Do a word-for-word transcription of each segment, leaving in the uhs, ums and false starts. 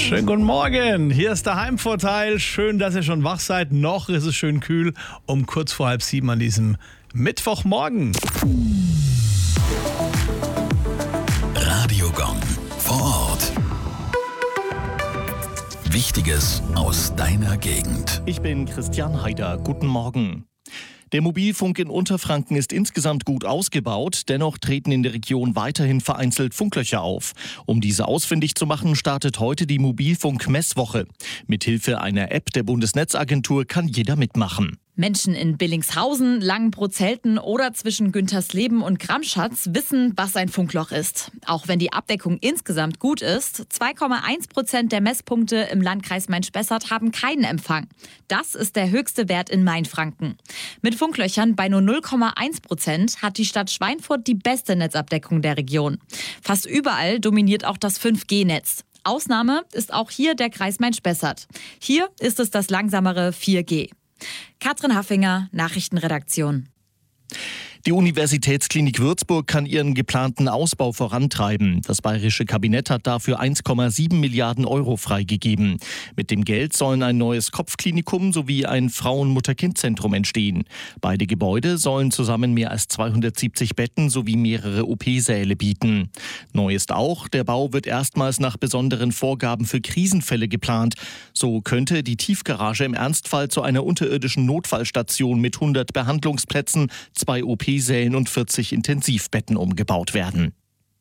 Schönen guten Morgen, hier ist der Heimvorteil. Schön, dass ihr schon wach seid. Noch ist es schön kühl um kurz vor halb sieben an diesem Mittwochmorgen. Radiogong vor Ort. Wichtiges aus deiner Gegend. Ich bin Christian Haider. Guten Morgen. Der Mobilfunk in Unterfranken ist insgesamt gut ausgebaut, dennoch treten in der Region weiterhin vereinzelt Funklöcher auf. Um diese ausfindig zu machen, startet heute die Mobilfunk-Messwoche. Mithilfe einer App der Bundesnetzagentur kann jeder mitmachen. Menschen in Billingshausen, Langenbrot-Zelten oder zwischen Güntersleben und Gramschatz wissen, was ein Funkloch ist. Auch wenn die Abdeckung insgesamt gut ist, zwei Komma eins Prozent der Messpunkte im Landkreis Main-Spessart haben keinen Empfang. Das ist der höchste Wert in Mainfranken. Mit Funklöchern bei nur null Komma eins Prozent hat die Stadt Schweinfurt die beste Netzabdeckung der Region. Fast überall dominiert auch das fünf G Netz. Ausnahme ist auch hier der Kreis Main-Spessart. Hier ist es das langsamere vier G. Katrin Haffinger, Nachrichtenredaktion. Die Universitätsklinik Würzburg kann ihren geplanten Ausbau vorantreiben. Das bayerische Kabinett hat dafür eins Komma sieben Milliarden Euro freigegeben. Mit dem Geld sollen ein neues Kopfklinikum sowie ein Frauen-Mutter-Kind-Zentrum entstehen. Beide Gebäude sollen zusammen mehr als zweihundertsiebzig Betten sowie mehrere O P-Säle bieten. Neu ist auch, der Bau wird erstmals nach besonderen Vorgaben für Krisenfälle geplant. So könnte die Tiefgarage im Ernstfall zu einer unterirdischen Notfallstation mit hundert Behandlungsplätzen, zwei O P Sälen und vierzig Intensivbetten umgebaut werden.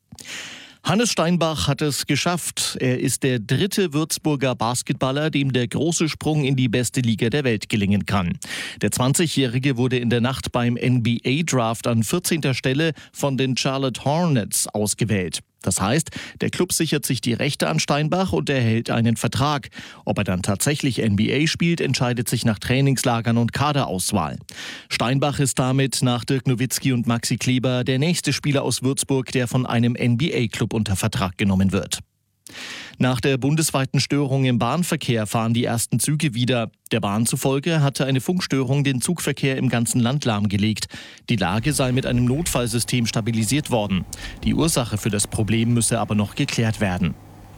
Hannes Steinbach hat es geschafft. Er ist der dritte Würzburger Basketballer, dem der große Sprung in die beste Liga der Welt gelingen kann. Der zwanzigjährige wurde in der Nacht beim N B A-Draft an vierzehnter Stelle von den Charlotte Hornets ausgewählt. Das heißt, der Club sichert sich die Rechte an Steinbach und erhält einen Vertrag. Ob er dann tatsächlich N B A spielt, entscheidet sich nach Trainingslagern und Kaderauswahl. Steinbach ist damit nach Dirk Nowitzki und Maxi Kleber der nächste Spieler aus Würzburg, der von einem N B A-Club unter Vertrag genommen wird. Nach der bundesweiten Störung im Bahnverkehr fahren die ersten Züge wieder. Der Bahn zufolge hatte eine Funkstörung den Zugverkehr im ganzen Land lahmgelegt. Die Lage sei mit einem Notfallsystem stabilisiert worden. Die Ursache für das Problem müsse aber noch geklärt werden.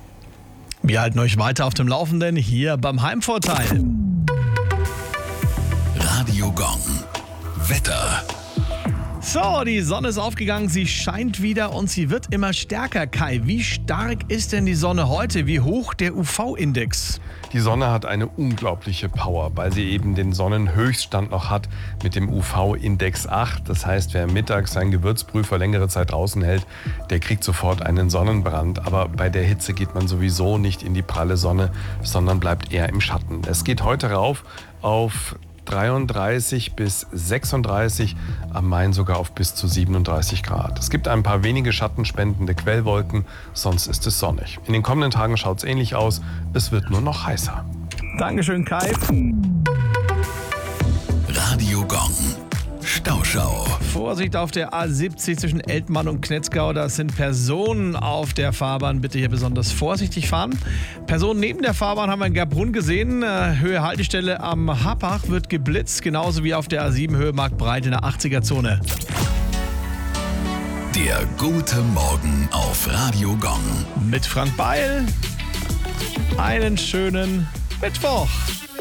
Wir halten euch weiter auf dem Laufenden hier beim Heimvorteil. Radiogong. Wetter. So, die Sonne ist aufgegangen, sie scheint wieder und sie wird immer stärker. Kai, wie stark ist denn die Sonne heute? Wie hoch der U V-Index? Die Sonne hat eine unglaubliche Power, weil sie eben den Sonnenhöchststand noch hat mit dem U V-Index acht. Das heißt, wer mittags seinen Gewürzprüfer längere Zeit draußen hält, der kriegt sofort einen Sonnenbrand. Aber bei der Hitze geht man sowieso nicht in die pralle Sonne, sondern bleibt eher im Schatten. Es geht heute rauf auf dreiunddreißig bis sechsunddreißig, am Main sogar auf bis zu siebenunddreißig Grad. Es gibt ein paar wenige schattenspendende Quellwolken, sonst ist es sonnig. In den kommenden Tagen schaut es ähnlich aus, es wird nur noch heißer. Dankeschön, Kai. Radiogong. Stauschau. Vorsicht auf der A siebzig zwischen Eltmann und Knetzgau. Da sind Personen auf der Fahrbahn. Bitte hier besonders vorsichtig fahren. Personen neben der Fahrbahn haben wir in Gerbrunn gesehen. Höhe Haltestelle am Happach wird geblitzt. Genauso wie auf der A sieben Höhe Marktbreit in der achtziger-Zone. Der gute Morgen auf Radiogong. Mit Frank Beil. Einen schönen Mittwoch.